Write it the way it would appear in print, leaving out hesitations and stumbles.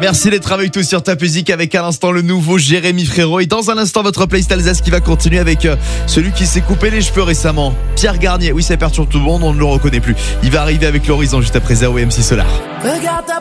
Merci d'être avec nous sur ta musique avec à l'instant le nouveau Jérémy Frérot. Et dans un instant, votre playlist Alsace qui va continuer avec celui qui s'est coupé les cheveux récemment. Pierre Garnier, oui, ça perturbe tout le monde, on ne le reconnaît plus. Il va arriver avec l'horizon juste après Zao et MC Solar. Regarde ta